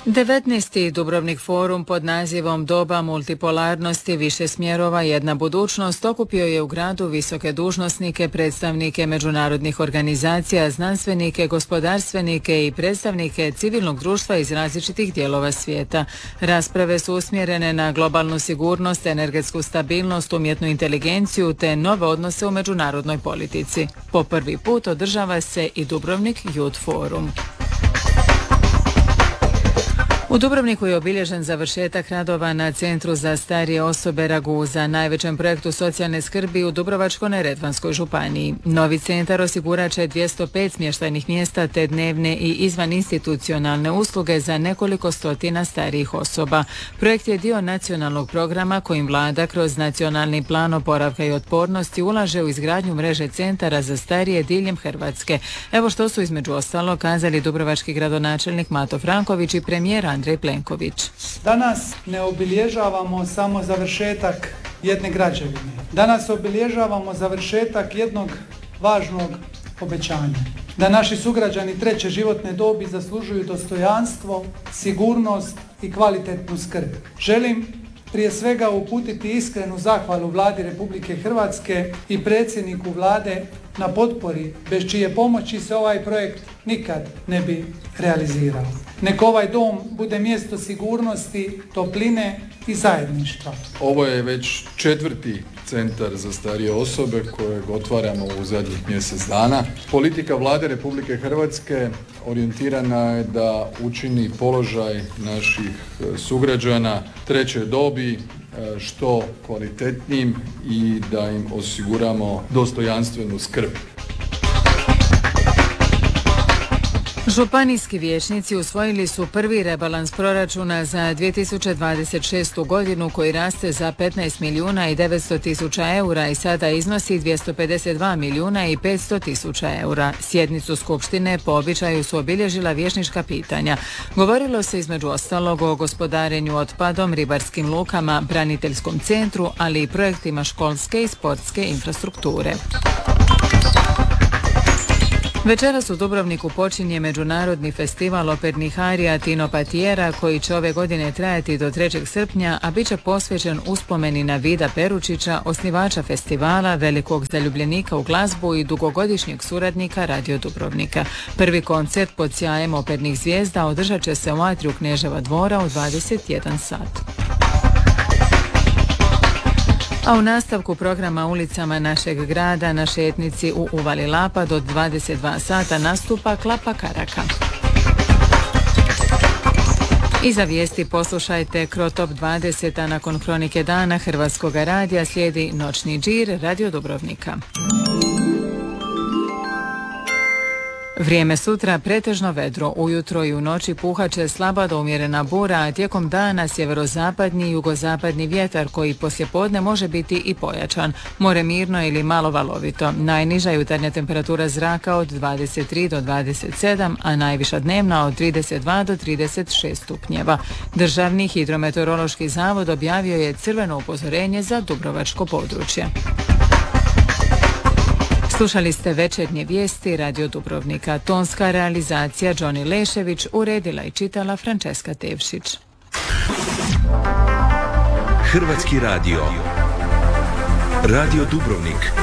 19. Dubrovnik forum pod nazivom Doba multipolarnosti, više smjerova, jedna budućnost okupio je u gradu visoke dužnosnike, predstavnike međunarodnih organizacija, znanstvenike, gospodarstvenike i predstavnike civilnog društva iz različitih dijelova svijeta. Rasprave su usmjerene na globalnu sigurnost, energetsku stabilnost, umjetnu inteligenciju te nove odnose u međunarodnoj politici. Po prvi put održava se i Dubrovnik Youth Forum. U Dubrovniku je obilježen završetak radova na Centru za starije osobe Raguza, najvećem projektu socijalne skrbi u Dubrovačko-neretvanskoj županiji. Novi centar osigurat će 205 smještajnih mjesta te dnevne i izvaninstitucionalne usluge za nekoliko stotina starijih osoba. Projekt je dio nacionalnog programa kojim vlada kroz nacionalni plan oporavka i otpornosti ulaže u izgradnju mreže centara za starije diljem Hrvatske. Evo što su između ostalog kazali dubrovački gradonačelnik Mato Franković i premijer Andrej Plenković. Danas ne obilježavamo samo završetak jedne građevine. Danas obilježavamo završetak jednog važnog obećanja. Da naši sugrađani treće životne dobi zaslužuju dostojanstvo, sigurnost i kvalitetnu skrb. Želim prije svega uputiti iskrenu zahvalu Vladi Republike Hrvatske i predsjedniku Vlade na potpori, bez čije pomoći se ovaj projekt nikad ne bi realizirao. Nek ovaj dom bude mjesto sigurnosti, topline i zajedništva. Ovo je već 4. centar za starije osobe kojeg otvaramo u zadnjih mjesec dana. Politika Vlade Republike Hrvatske orijentirana je da učini položaj naših sugrađana treće dobi što kvalitetnijim i da im osiguramo dostojanstvenu skrb. Županijski vijećnici usvojili su prvi rebalans proračuna za 2026. godinu koji raste za 15 milijuna i 900 tisuća eura i sada iznosi 252 milijuna i 500 tisuća eura. Sjednicu Skupštine po običaju su obilježila vijećnička pitanja. Govorilo se između ostalog o gospodarenju otpadom, ribarskim lukama, braniteljskom centru, ali i projektima školske i sportske infrastrukture. Večeras u Dubrovniku počinje Međunarodni festival opernih arija Tino Patiera koji će ove godine trajati do 3. srpnja, a bit će posvećen uspomeni na Vida Peručića, osnivača festivala, velikog zaljubljenika u glazbu i dugogodišnjeg suradnika Radio Dubrovnika. Prvi koncert pod sjajem opernih zvijezda održat će se u atriju Kneževa dvora u 21 sat. A u nastavku programa ulicama našeg grada na šetnici u Uvali Lapad od 22 sata nastupa Klapa Karaka. I za vijesti poslušajte Krotop 20, a nakon Kronike dana Hrvatskog radija slijedi Noćni džir Radio Dubrovnika. Vrijeme sutra pretežno vedro, ujutro i u noći puhat će slaba do umjerena bura, a tijekom dana sjeverozapadni i jugozapadni vjetar koji poslijepodne može biti i pojačan. More mirno ili malo valovito. Najniža jutarnja temperatura zraka od 23 do 27, a najviša dnevna od 32 do 36 stupnjeva. Državni hidrometeorološki zavod objavio je crveno upozorenje za dubrovačko područje. Slušali ste večernje vijesti Radio Dubrovnika. Tonska realizacija Johnny Lešević, uredila i čitala Frančeska Tevšić. Hrvatski radio. Radio Dubrovnik.